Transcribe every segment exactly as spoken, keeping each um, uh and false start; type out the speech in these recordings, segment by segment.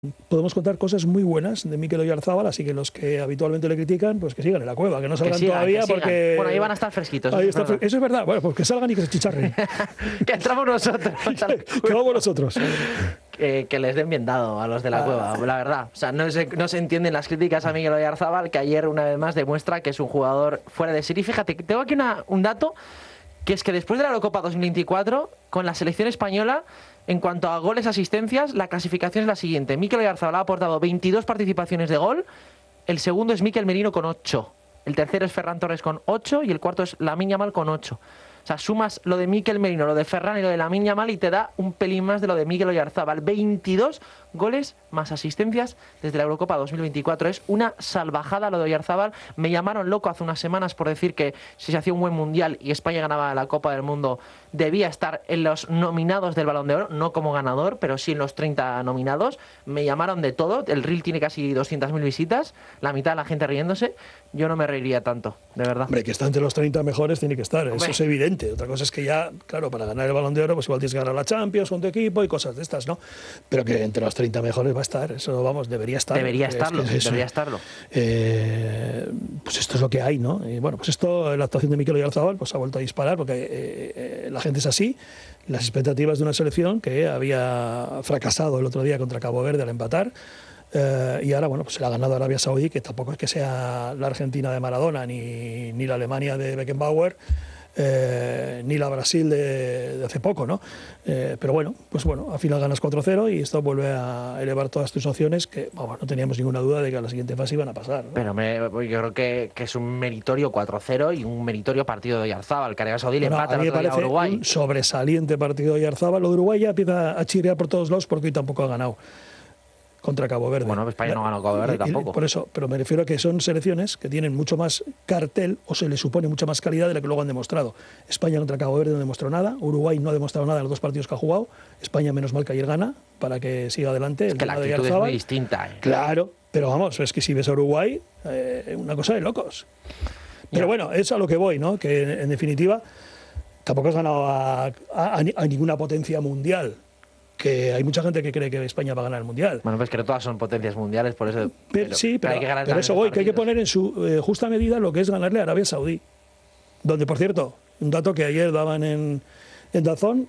podemos contar cosas muy buenas de Mikel Oyarzabal, así que los que habitualmente le critican, pues que sigan en la cueva, que no salgan que sigan, todavía que sigan. porque... Bueno, ahí van a estar fresquitos. Ahí Eso, está, es verdad. eso es verdad. Bueno, pues que salgan y que se chicharren. Que entramos nosotros. Que vamos nosotros. Que, que les den bien dado a los de la Ah. cueva, la verdad. O sea, no se, no se entienden las críticas a Mikel Oyarzabal, que ayer una vez más demuestra que es un jugador fuera de serie. Fíjate, tengo aquí una, un dato, que es que después de la Eurocopa dos mil veinticuatro, con la selección española, en cuanto a goles, asistencias, la clasificación es la siguiente. Mikel Oyarzabal ha aportado veintidós participaciones de gol, el segundo es Mikel Merino con ocho, el tercero es Ferran Torres con ocho y el cuarto es Lamine Yamal con ocho. O sea, sumas lo de Mikel Merino, lo de Ferran y lo de Lamine Yamal y te da un pelín más de lo de Mikel Oyarzabal. veintidós goles más asistencias desde la Eurocopa dos mil veinticuatro. Es una salvajada lo de Oyarzabal. Me llamaron loco hace unas semanas por decir que si se hacía un buen mundial y España ganaba la Copa del Mundo, debía estar en los nominados del Balón de Oro, no como ganador, pero sí en los treinta nominados. Me llamaron de todo. El reel tiene casi doscientas mil visitas, la mitad de la gente riéndose. Yo no me reiría tanto, de verdad. Hombre, que está entre los treinta mejores tiene que estar, Hombre. eso es evidente. Otra cosa es que ya, claro, para ganar el Balón de Oro, pues igual tienes que ganar la Champions con tu equipo y cosas de estas, ¿no? Pero que entre los treinta mejores va a estar, eso, vamos, debería estar. Debería Es estarlo, que es eso. debería estarlo. Eh, pues esto es lo que hay, ¿no? Y bueno, pues esto, la actuación de Mikel Oyarzabal, pues ha vuelto a disparar, porque eh, eh, la gente es así. Las expectativas de una selección que había fracasado el otro día contra Cabo Verde al empatar. Eh, y ahora, bueno, pues se la ha ganado Arabia Saudí, que tampoco es que sea la Argentina de Maradona, ni, ni la Alemania de Beckenbauer, eh, ni la Brasil de, de hace poco, ¿no? Eh, pero bueno, pues bueno, al final ganas cuatro cero y esto vuelve a elevar todas tus opciones, que vamos, no teníamos ninguna duda de que a la siguiente fase iban a pasar, ¿no? Pero me, yo creo que, que es un meritorio cuatro cero y un meritorio partido de Oyarzabal. Que Arabia Saudí le Bueno, empata a mí el me otro día a parece Uruguay. un sobresaliente partido de Oyarzabal. Lo de Uruguay ya empieza a chirriar por todos lados porque hoy tampoco ha ganado contra Cabo Verde. Bueno, España no ganó Cabo Verde Y- y- tampoco. Por eso, pero me refiero a que son selecciones que tienen mucho más cartel o se les supone mucha más calidad de la que luego han demostrado. España contra Cabo Verde no demostró nada, Uruguay no ha demostrado nada en los dos partidos que ha jugado, España menos mal que ayer gana para que siga adelante. Es el que la tema de actitud es Oyarzabal. muy distinta. ¿eh? Claro, pero vamos, es que si ves a Uruguay, eh, una cosa de locos. Pero Ya. bueno, es a lo que voy, ¿no? Que en, en definitiva tampoco has ganado a, a- a ninguna potencia mundial. Que hay mucha gente que cree que España va a ganar el mundial. Bueno, pues que no todas son potencias mundiales, por eso. Pero, sí, pero, hay que ganar pero también eso los voy, que hay que partidos. poner en su eh, justa medida lo que es ganarle a Arabia Saudí. Donde, por cierto, un dato que ayer daban en, en Dazón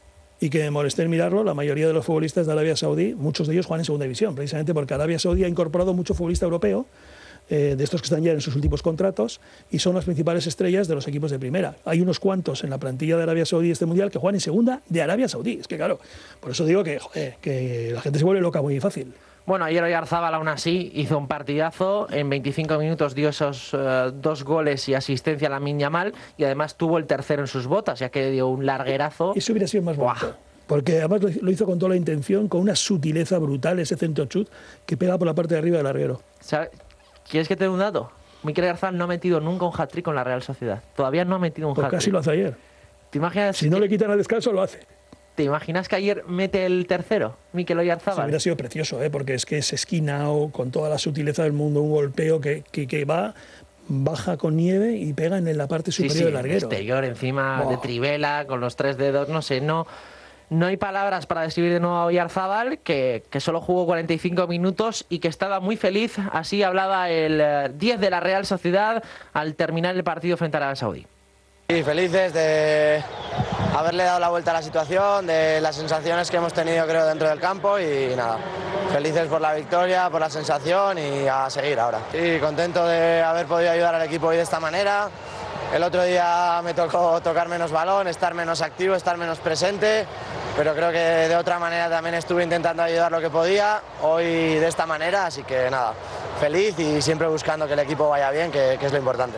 y que me molesté en mirarlo, la mayoría de los futbolistas de Arabia Saudí, muchos de ellos juegan en segunda división, precisamente porque Arabia Saudí ha incorporado mucho futbolista europeo, eh, de estos que están ya en sus últimos contratos, y son las principales estrellas de los equipos de primera. Hay unos cuantos en la plantilla de Arabia Saudí este mundial que juegan en segunda de Arabia Saudí. Es que claro, por eso digo que, joder, que la gente se vuelve loca muy fácil. Bueno, ayer Oyarzabal aún así hizo un partidazo. En veinticinco minutos dio esos eh, dos goles y asistencia a Lamine Yamal y además tuvo el tercero en sus botas, ya que dio un larguerazo. Eso hubiera sido más bonito. Buah. Porque además lo- lo hizo con toda la intención, con una sutileza brutal, ese centro chut que pega por la parte de arriba del larguero. ¿Sabe- ¿Quieres que te dé un dato? Mikel Oyarzabal no ha metido nunca un hat-trick con la Real Sociedad. Todavía no ha metido un Pues hat-trick. casi lo hace ayer. ¿Te imaginas, Si no le quitan al descanso, lo hace. ¿Te imaginas que ayer mete el tercero, Mikel Eso Oyarzabal? hubiera sido precioso, ¿eh? Porque es que es esquinao, con toda la sutileza del mundo, un golpeo que, que, que va, baja con nieve y pega en la parte Sí, superior sí, del larguero. exterior, encima Buah. de trivela, con los tres dedos, no sé, no, no hay palabras para describir de nuevo a Oyarzabal, que, que solo jugó cuarenta y cinco minutos y que estaba muy feliz. Así hablaba el eh, diez de la Real Sociedad al terminar el partido frente a Arabia Saudí. Sí, felices de haberle dado la vuelta a la situación, de las sensaciones que hemos tenido creo dentro del campo y nada, felices por la victoria, por la sensación y a seguir ahora. Sí, contento de haber podido ayudar al equipo hoy de esta manera. El otro día me tocó tocar menos balón, estar menos activo, estar menos presente, pero creo que de otra manera también estuve intentando ayudar lo que podía, hoy de esta manera, así que nada, feliz y siempre buscando que el equipo vaya bien, que, que es lo importante.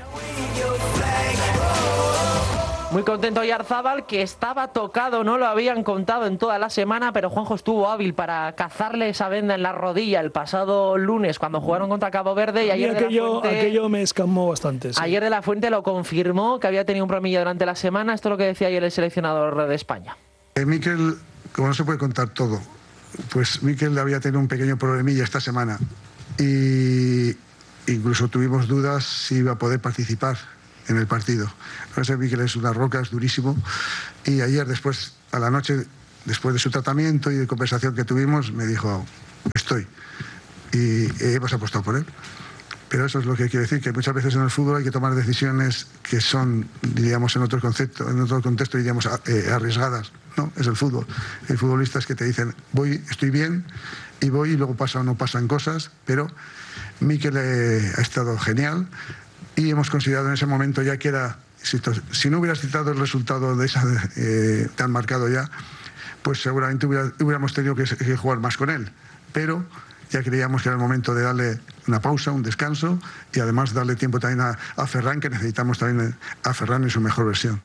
Muy contento Oyarzabal, que estaba tocado, no lo habían contado en toda la semana, pero Juanjo estuvo hábil para cazarle esa venda en la rodilla el pasado lunes cuando jugaron contra Cabo Verde y A mí ayer de la aquello, Fuente... aquello me escamó bastante. Sí. Ayer de la Fuente lo confirmó, que había tenido un problemilla durante la semana. Esto es lo que decía ayer el seleccionador de España. Eh, Mikel, como no se puede contar todo, pues Mikel había tenido un pequeño problemilla esta semana y incluso tuvimos dudas si iba a poder participar en el partido. No sé, Mikel es una roca, es durísimo, y ayer después, a la noche, después de su tratamiento y de conversación que tuvimos, me dijo, estoy. Y hemos apostado por él. Pero eso es lo que quiere decir, que muchas veces en el fútbol hay que tomar decisiones que son, diríamos, en otro concepto, en otro contexto, diríamos, eh, arriesgadas. No, es el fútbol. Hay futbolistas que te dicen, voy, estoy bien, y voy, y luego pasa o no pasan cosas, pero Mikel eh, ha estado genial, y hemos considerado en ese momento ya que era, si, si no hubieras citado el resultado de esa eh, tan marcado ya, pues seguramente hubiera, hubiéramos tenido que, que jugar más con él. Pero ya creíamos que era el momento de darle una pausa, un descanso, y además darle tiempo también a, a Ferran, que necesitamos también a Ferran en su mejor versión.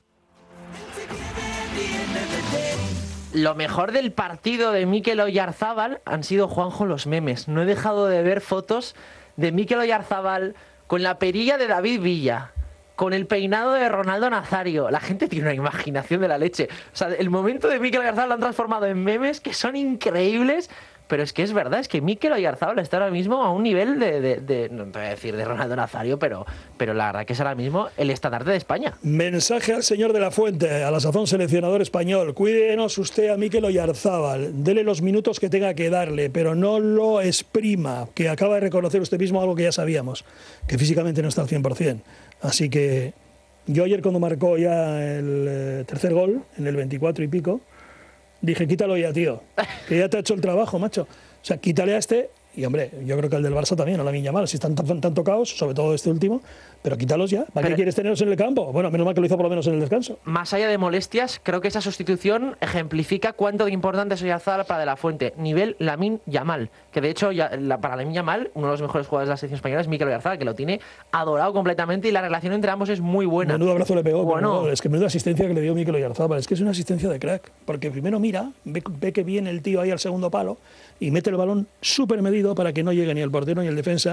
Lo mejor del partido de Mikel Oyarzábal han sido, Juanjo, los memes. No he dejado de ver fotos de Mikel Oyarzábal con la perilla de David Villa, con el peinado de Ronaldo Nazario. La gente tiene una imaginación de la leche. O sea, el momento de Mikel Oyarzábal lo han transformado en memes que son increíbles. Pero es que es verdad, es que Mikel Oyarzábal está ahora mismo a un nivel de, de, de no te voy a decir de Ronaldo Nazario, pero, pero la verdad que es ahora mismo el estandarte de España. Mensaje al señor de la Fuente, a la sazón seleccionador español. Cuídenos usted a Mikel Oyarzábal, dele los minutos que tenga que darle, pero no lo exprima, que acaba de reconocer usted mismo algo que ya sabíamos, que físicamente no está al cien por cien. Así que yo ayer cuando marcó ya el eh, tercer gol, en el veinticuatro y pico, dije, quítalo ya, tío, que ya te ha hecho el trabajo, macho. O sea, quítale a este, y hombre, yo creo que al del Barça también, a Lamine Yamal, si están tan, tan tocados, sobre todo este último, pero quítalos ya. ¿Para pero, qué quieres tenerlos en el campo? Bueno, menos mal que lo hizo por lo menos en el descanso. Más allá de molestias, creo que esa sustitución ejemplifica cuánto de importante es Oyarzábal para De la Fuente. Nivel Lamine Yamal, que de hecho, ya, la, para Lamine Yamal, uno de los mejores jugadores de la selección española es Mikel Oyarzábal, que lo tiene adorado completamente y la relación entre ambos es muy buena. Menudo abrazo le pegó, bueno, pero, es que menuda asistencia que le dio Mikel Oyarzábal. Es que es una asistencia de crack, porque primero mira, ve, ve que viene el tío ahí al segundo palo y mete el balón súper medido para que no llegue ni el portero ni el defensa,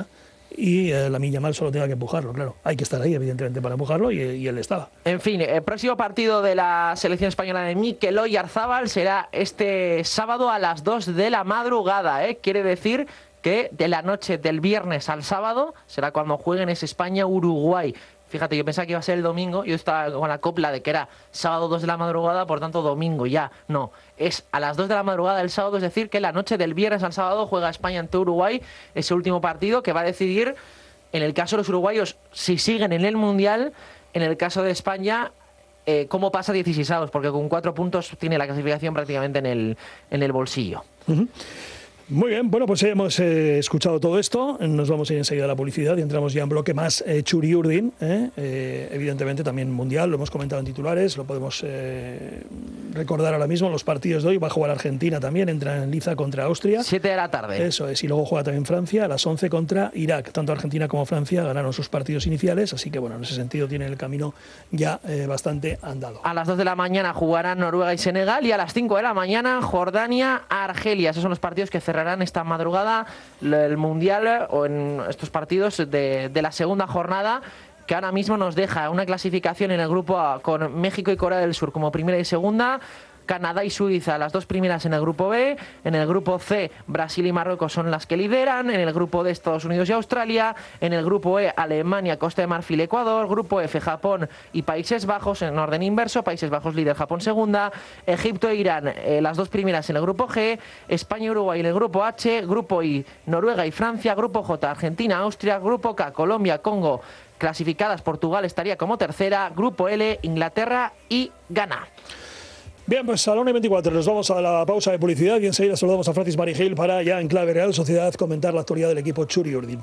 y eh, Lamine Yamal solo tenga que empujarlo, claro. Hay que estar ahí, evidentemente, para empujarlo, y, y él estaba. En fin, el próximo partido de la selección española de Mikel Oyarzábal será este sábado a las dos de la madrugada, ¿eh? Quiere decir que de la noche del viernes al sábado será cuando jueguen ese España-Uruguay. Fíjate, yo pensaba que iba a ser el domingo, yo estaba con la copla de que era sábado dos de la madrugada, por tanto domingo ya. No, es a las dos de la madrugada del sábado, es decir, que la noche del viernes al sábado juega España ante Uruguay, ese último partido que va a decidir, en el caso de los uruguayos, si siguen en el Mundial, en el caso de España, eh, cómo pasa dieciseisavos, porque con cuatro puntos tiene la clasificación prácticamente en el, en el bolsillo. Uh-huh. Muy bien, bueno, pues hemos eh, escuchado todo esto, nos vamos a ir enseguida a la publicidad y entramos ya en bloque más eh, Txuri Urdin, eh, eh, evidentemente también mundial, lo hemos comentado en titulares, lo podemos eh, recordar ahora mismo, los partidos de hoy, va a jugar Argentina también, entra en Liza contra Austria. siete de la tarde. Eso es, y luego juega también Francia a las once contra Irak, tanto Argentina como Francia ganaron sus partidos iniciales, así que bueno, en ese sentido tienen el camino ya eh, bastante andado. A las dos de la mañana jugarán Noruega y Senegal y a las cinco de la mañana Jordania, Argelia, esos son los partidos que cerrarán esta madrugada el Mundial o en estos partidos de, de la segunda jornada, que ahora mismo nos deja una clasificación en el grupo A con México y Corea del Sur como primera y segunda, Canadá y Suiza, las dos primeras en el grupo B. En el grupo C, Brasil y Marruecos son las que lideran. En el grupo D, Estados Unidos y Australia. En el grupo E, Alemania, Costa de Marfil, Ecuador. Grupo F, Japón y Países Bajos en orden inverso. Países Bajos líder, Japón segunda. Egipto e Irán, eh, las dos primeras en el grupo G. España y Uruguay en el grupo H. Grupo I, Noruega y Francia. Grupo J, Argentina, Austria. Grupo K, Colombia, Congo. Clasificadas, Portugal estaría como tercera. Grupo L, Inglaterra y Ghana. Bien, pues a la una y veinticuatro nos vamos a la pausa de publicidad y enseguida saludamos a Francis Marigil para ya en clave Real Sociedad comentar la actualidad del equipo Txuri Urdin.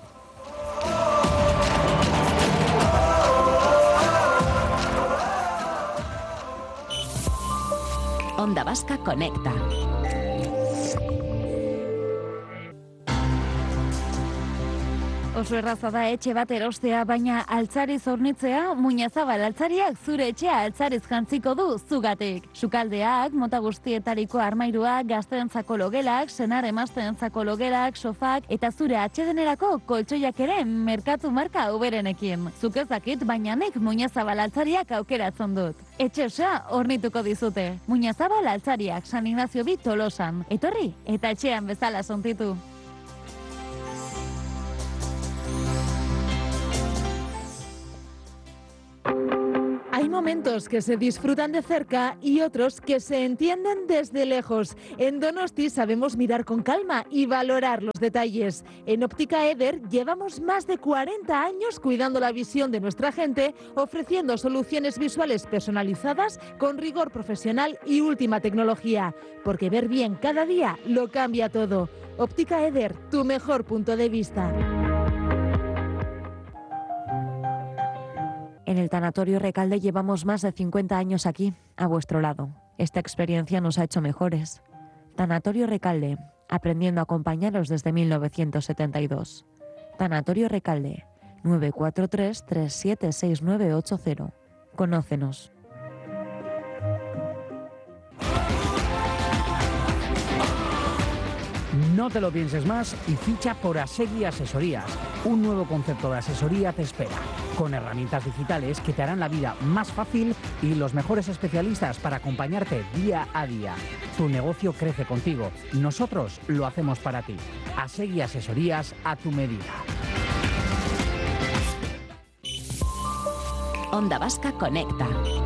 Onda Vasca Conecta. Oso erraza da etxe bat erostea, baina altzariz hornitzea, Muñazabal altzariak zure etxea altzariz jantziko du zugatik. Sukaldeak, mota guztietariko armairuak, gazteentzako logelak, senar emazteentzako logelak, sofak eta zure atsedenerako koltsoiak ere merkatu marka uberenekin. Zuk ez dakit, baina nik Muñazabal altzariak aukeratzen dut. Etxe osoa hornituko dizute. Muñazabal altzariak, San Ignacio bi Tolosan. Etorri eta etxean bezala sontitu. momentos que se disfrutan de cerca y otros que se entienden desde lejos. En Donosti sabemos mirar con calma y valorar los detalles. En Óptica Eder llevamos más de cuarenta años cuidando la visión de nuestra gente, ofreciendo soluciones visuales personalizadas con rigor profesional y última tecnología. Porque ver bien cada día lo cambia todo. Óptica Eder, tu mejor punto de vista. En el Tanatorio Recalde llevamos más de cincuenta años aquí, a vuestro lado. Esta experiencia nos ha hecho mejores. Tanatorio Recalde, aprendiendo a acompañaros desde mil novecientos setenta y dos. Tanatorio Recalde, nueve cuatro tres, tres siete seis nueve ocho cero. Conócenos. No te lo pienses más y ficha por Asegui Asesorías. Un nuevo concepto de asesoría te espera, con herramientas digitales que te harán la vida más fácil y los mejores especialistas para acompañarte día a día. Tu negocio crece contigo. Nosotros lo hacemos para ti. Asegui Asesorías a tu medida. Onda Vasca Conecta.